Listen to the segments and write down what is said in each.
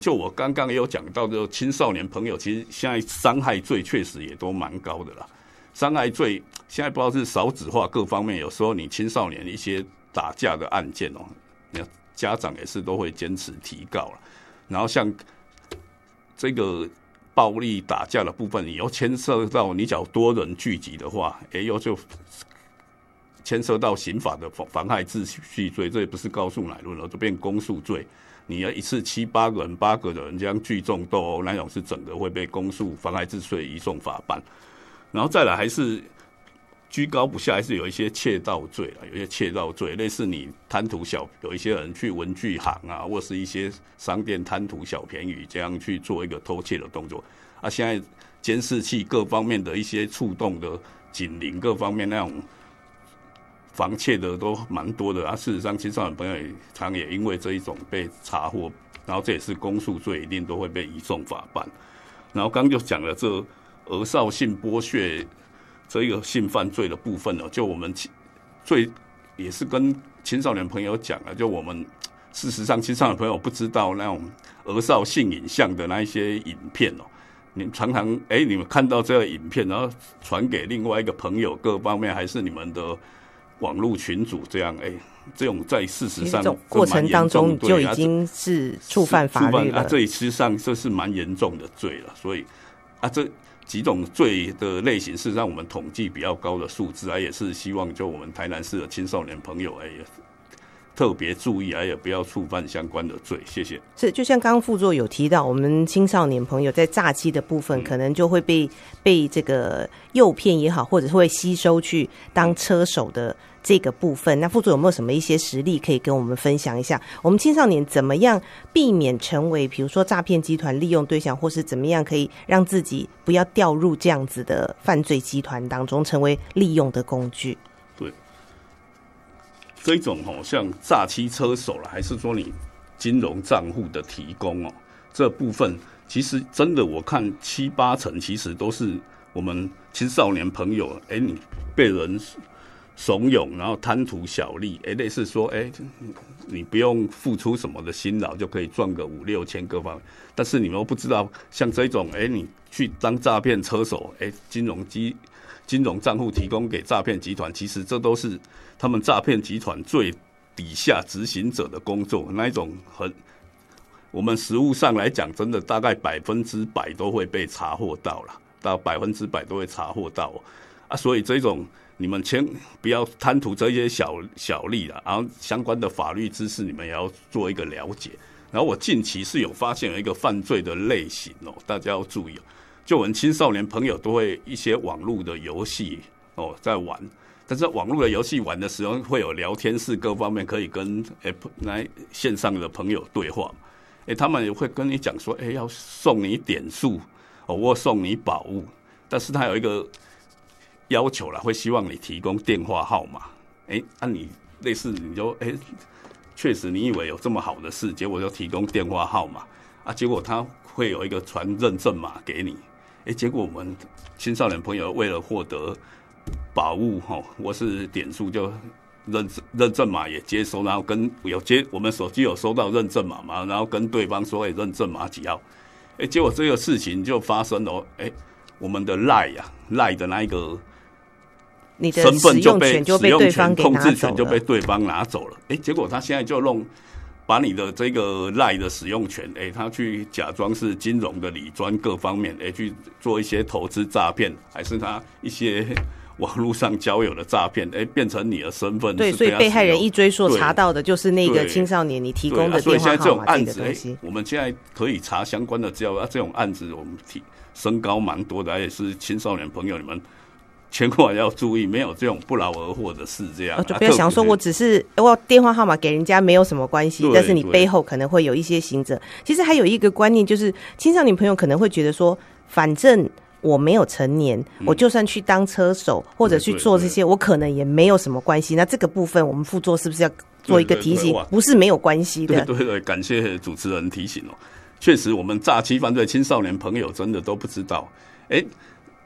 就我刚刚也有讲到，就青少年朋友，其实现在伤害罪确实也都蛮高的啦。伤害罪现在不知道是少子化各方面，有时候你青少年一些打架的案件哦，家长也是都会坚持提告了。然后像这个暴力打架的部分，你又牵涉到你只要多人聚集的话，又就牵涉到刑法的妨害秩序罪，这也不是告诉乃论了，就变公诉罪。你要一次7、8个人、8个人这样聚众斗殴，那种是整个会被公诉妨害秩序移送法办。然后再来还是居高不下，还是有一些窃盗罪啦，有一些窃盗罪，类似你贪图有一些人去文具行啊，或是一些商店贪图小便宜，这样去做一个偷窃的动作啊。现在监视器各方面的一些触动的警铃，各方面那种防窃的都蛮多的啊。事实上，青少年朋友常也因为这一种被查获，然后这也是公诉罪，一定都会被移送法办。然后刚就讲了这儿少性剥削这一个性犯罪的部分呢，就我们也是跟青少年朋友讲了，就我们事实上青少年朋友不知道那种儿少性影像的那一些影片哦。你们常常你们看到这个影片，然后传给另外一个朋友，各方面还是你们的网络群组这样，这种在事实上过程当中就已经是触犯法律了。 这实际上这是蛮严重的罪了，所以这几种罪的类型，事实上我们统计比较高的数字，也是希望就我们台南市的青少年朋友特别注意，也不要触犯相关的罪。谢谢。 是，就像刚刚副座有提到，我们青少年朋友在诈欺的部分，可能就会被这个诱骗也好，或者会吸收去当车手的这个部分。那副座有没有什么一些实例可以跟我们分享一下？我们青少年怎么样避免成为比如说诈骗集团利用对象，或是怎么样可以让自己不要掉入这样子的犯罪集团当中，成为利用的工具？ 对。这种像诈欺车手了，还是说你金融账户的提供这部分其实真的我看7、8成其实都是我们青少年朋友，你被人怂恿，然后贪图小利，类似说你不用付出什么的辛劳就可以赚个5、6千各方面，但是你们都不知道，像这种你去当诈骗车手，金融账户提供给诈骗集团，其实这都是他们诈骗集团最底下执行者的工作，那一种我们实务上来讲，真的大概100%都会被查获到了，到100%都会查获到所以这种你们千不要贪图这些小利啦，然后相关的法律知识你们也要做一个了解。然后我近期是有发现有一个犯罪的类型大家要注意就我们青少年朋友都会一些网络的游戏在玩，但是网络的游戏玩的时候会有聊天室各方面可以跟线上的朋友对话，他们也会跟你讲说要送你点数或送你宝物，但是他有一个要求啦，会希望你提供电话号码，你类似你就确实你以为有这么好的事，结果就提供电话号码结果他会有一个传认证码给你，结果我们青少年朋友为了获得宝物或是点数，就认证码也接收，然后我们手机有收到认证码嘛，然后跟对方说认证码几号，结果这个事情就发生了，我们的 LINE 的那一个你的身份就被使用权控制权就被对方拿走了，结果他现在就把你的这个 LINE 的使用权，他去假装是金融的理专各方面，去做一些投资诈骗，还是他一些网络上交友的诈骗，变成你的身份。 对，所以被害人一追溯查到的就是那个青少年你提供的电话号码这个东西。 我们现在可以查相关的资料，这种案子我们升高蛮多的，而且是青少年朋友你们千万要注意，没有这种不劳而获的事，这样就不要想说我只是我电话号码给人家没有什么关系，但是你背后可能会有一些行者。其实还有一个观念，就是青少年朋友可能会觉得说，反正我没有成年，我就算去当车手或者去做这些，我可能也没有什么关系。那这个部分我们副座是不是要做一个提醒？不是没有关系的。 对，感谢主持人提醒确实我们诈欺犯罪青少年朋友真的都不知道，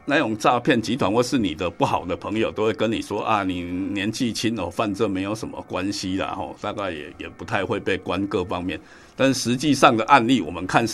那种诈骗集团或是你的不好的朋友都会跟你说啊，你年纪轻哦，犯这没有什么关系啦，大概也不太会被关各方面。但是实际上的案例，我们看